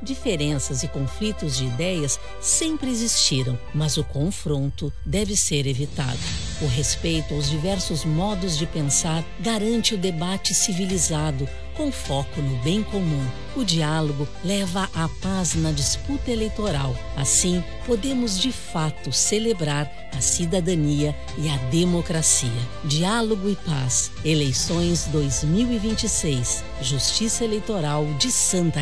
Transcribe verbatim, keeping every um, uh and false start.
Diferenças e conflitos de ideias sempre existiram, mas o confronto deve ser evitado. O respeito aos diversos modos de pensar garante o debate civilizado, com foco no bem comum. O diálogo leva à paz na disputa eleitoral. Assim, podemos de fato celebrar a cidadania e a democracia. Diálogo e paz. Eleições dois mil e vinte e seis. Justiça Eleitoral de Santa